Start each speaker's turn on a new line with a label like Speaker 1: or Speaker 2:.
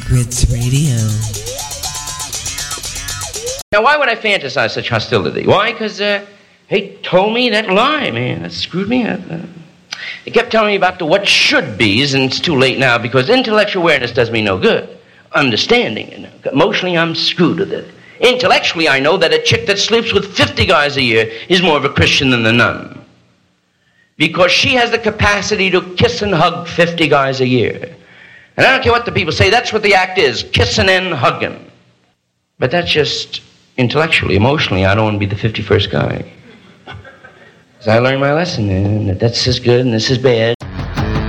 Speaker 1: Ritz Radio.
Speaker 2: Now, why would I fantasize such hostility? Why? Because he told me that lie, man. That screwed me up. He kept telling me about the what should be's, and it's too late now because intellectual awareness does me no good. Understanding, you know. Emotionally, I'm screwed with it. Intellectually, I know that a chick that sleeps with 50 guys a year is more of a Christian than the nun. Because she has the capacity to kiss and hug 50 guys a year. And I don't care what the people say, that's what the act is, kissing and hugging. But that's just intellectually. Emotionally, I don't want to be the 51st guy. Because I learned my lesson, man, that that's as good and this is bad.